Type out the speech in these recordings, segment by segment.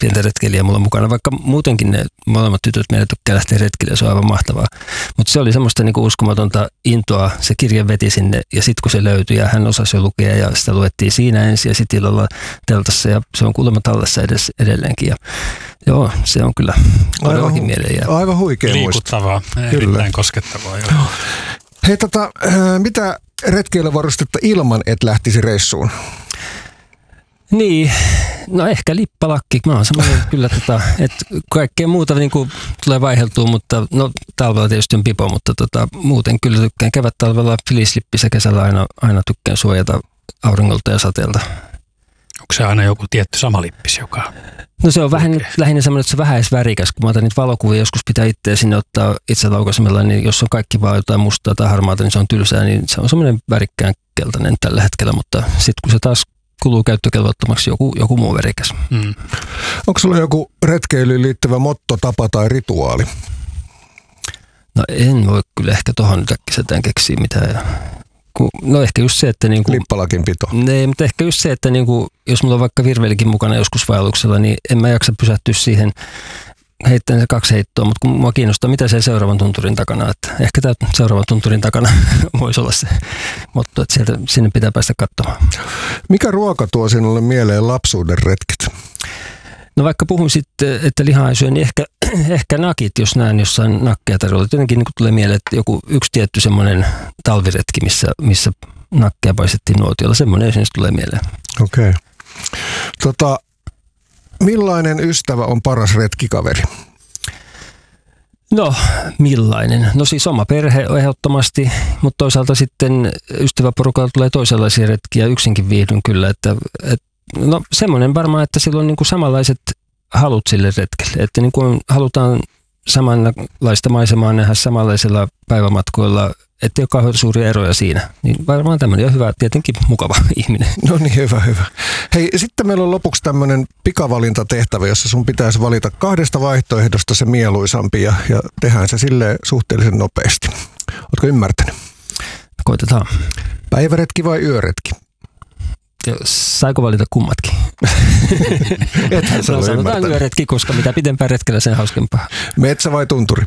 pientä retkeilijää mulla mukana, vaikka muutenkin ne molemmat tytöt meidän tykkää lähteä retkille, se on aivan mahtavaa. Mutta se oli semmoista niinku uskomatonta intoa, se kirja veti sinne ja sitten kun se löytyi ja hän osasi jo lukea ja sitä luettiin siinä ensin ja sitten illalla teltassa ja se on kuulemma tallessa edelleenkin. Ja joo, se on kyllä todellakin mieleen jäävä. Aivan huikea muisto. Liikuttavaa, erittäin koskettavaa. Joo. Hei, mitä retkeilyvarustetta ilman, et lähtisi reissuun? Niin, no ehkä lippalakki. Mä oon semmoinen kyllä, että kaikkea muuta niin kuin tulee vaiheltua, mutta no talvella tietysti on pipo, mutta muuten kyllä tykkään kevättalvella filislippissä, kesällä aina tykkään suojata auringolta ja sateelta. Onko se aina joku tietty sama lippis, joka... No se on lähinnä semmoinen, että se vähän edes värikäs. Kun mä otan niitä valokuvia, joskus pitää itseä sinne ottaa itse laukaisemella, niin jos on kaikki vaan jotain mustaa tai harmaata, niin se on tylsää, niin se on semmoinen värikkään keltainen tällä hetkellä, mutta sitten kun se taas kuluu käyttökelvottomaksi joku muu värikäs. Onko sulla joku retkeilyyn liittyvä motto, tapa tai rituaali? No en voi kyllä ehkä tohon nyt äkkiseltään keksiä mitään. No ehkä just se, että niinku... Lippalakin pito. Nee, mutta ehkä just se, että niinku, jos mulla on vaikka virvelikin mukana joskus vaelluksella, niin en mä jaksa pysähtyä siihen heittäen se 2 heittoa, mutta kun mua kiinnostaa, mitä se seuraavan tunturin takana, että ehkä tämä seuraavan tunturin takana voisi olla se motto, että sinne pitää päästä katsomaan. Mikä ruoka tuo sinulle mieleen lapsuuden retket? No vaikka puhun sitten, että lihaa ei syö, niin ehkä nakit, jos näen jossain nakkeja tarjolla. Jotenkin niin tulee mieleen, että yksi tietty semmoinen talviretki, missä nakkeja paistettiin nuotiolla, semmoinen esimerkiksi tulee mieleen. Okei. Millainen ystävä on paras retkikaveri? No, millainen? No siis oma perhe ehdottomasti, mutta toisaalta sitten ystäväporukalla tulee toisenlaisia retkiä, yksinkin viihdyn kyllä, että no semmoinen varmaan, että sillä on niin kuin samanlaiset halut sille retkelle, että niin kuin halutaan samanlaista maisemaa nähdä samanlaisilla päivämatkoilla, ettei ole kauhean suuria eroja siinä. Niin varmaan tämmöinen on hyvä, tietenkin mukava ihminen. No niin, hyvä. Hei, sitten meillä on lopuksi tämmöinen pikavalintatehtävä, jossa sun pitäisi valita 2 vaihtoehdosta se mieluisampi ja tehdään se silleen suhteellisen nopeasti. Ootko ymmärtänyt? Koitetaan. Päiväretki vai yöretki? Saiko valita kummatkin? Ethän sä ole sanotaan ymmärtänyt. yöretki, koska mitä pidempään retkellä, sen hauskempaa. Metsä vai tunturi?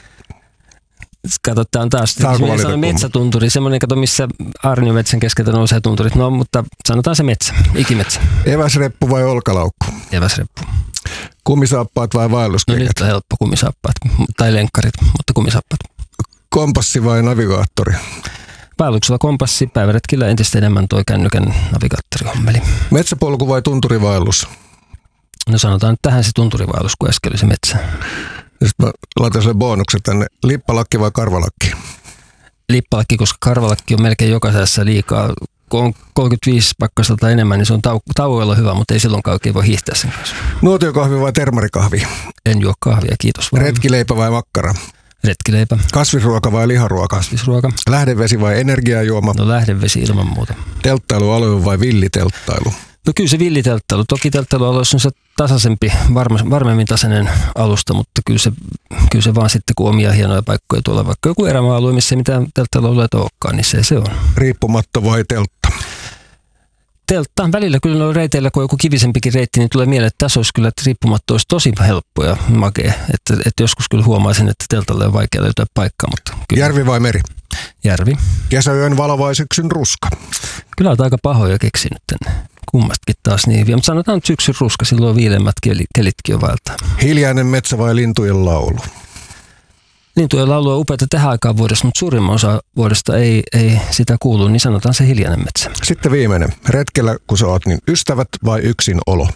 Kato, tämä on taas metsätunturi, semmoinen kato, missä aarniometsän keskeltä nousee tunturit. No, mutta sanotaan se metsä, ikimetsä. Eväsreppu vai olkalaukku? Eväsreppu. Kumisaappaat vai vaelluskengät? No nyt on helppo kumisaappaat, tai lenkkarit, mutta kumisaappaat. Kompassi vai navigaattori? Vaelluksella kompassi, päiväretkillä entistä enemmän toi kännykän navigaattorihommeli. Metsäpolku vai tunturivaellus? No sanotaan nyt tähän se tunturivaellus, kun äsken oli se metsä. Sitten mä laitan sille bonuksen tänne. Lippalakki vai karvalakki? Lippalakki, koska karvalakki on melkein jokaisessa liikaa. Kun on 35 pakkasta tai enemmän, niin se on tauoilla hyvä, mutta ei silloinkaan oikein voi hiihtää sen kanssa. Nuotiokahvi vai termarikahvi? En juo kahvia, kiitos vaan. Retkileipä vai makkara? Retkileipä. Kasvisruoka vai liharuoka? Kasvisruoka. Lähdevesi vai energiajuoma? No lähdevesi ilman muuta. Telttailualue vai villitelttailu? No kyllä se villitelttailu. Toki telttailualueessa on se tasaisempi, varmemmin tasainen alusta, mutta kyllä se vaan sitten, kun omia hienoja paikkoja tuolla, vaikka joku erämaa-alue, missä ei mitään telttailualueita olekaan, niin se on. Riippumatto vai teltta? Teltta. Välillä kyllä noilla reiteillä, kun on joku kivisempikin reitti, niin tulee mieleen, että tässä olisi kyllä, että riippumatto olisi tosi helppo ja makea. Että joskus kyllä huomaisin, että teltalle on vaikea löytää paikkaa. Mutta kyllä. Järvi vai meri? Järvi. Kesäyön valo vai syksyn ruska? Kyllä olet aika pahoja keksinyt tänne. Kummastakin taas niin hyviä, mutta sanotaan nyt syksyn ruska, silloin viilemmät kelitkin on vaeltaa. Hiljainen metsä vai lintujen laulu? Lintujen laulu on upeata tähän aikaan vuodesta, mutta suurimman osa vuodesta ei sitä kuulu, niin sanotaan se hiljainen metsä. Sitten viimeinen. Retkellä, kun sä oot, niin ystävät vai yksin olo?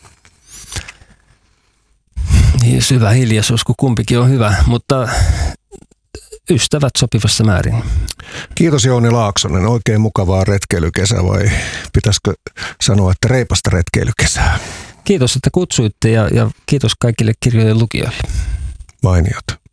Niin syvä hiljaisuus, kun kumpikin on hyvä, mutta ystävät sopivassa määrin. Kiitos Jouni Laaksonen. Oikein mukavaa retkeilykesää vai pitäisikö sanoa, että reipasta retkeilykesää? Kiitos, että kutsuitte ja kiitos kaikille kirjojen lukijoille. Mainiota.